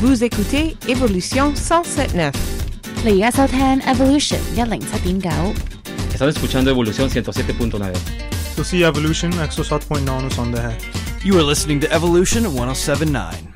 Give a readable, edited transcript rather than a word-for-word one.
Vous écoutez Evolution 107.9. 你而家收聽 Evolution 107.9。 Estás escuchando Evolución 107.9. ਤੁਸੀਂ Evolution 107.9 ਨੂੰ ਸੁਣਦੇ ਹੈ। You are listening to Evolution 107.9.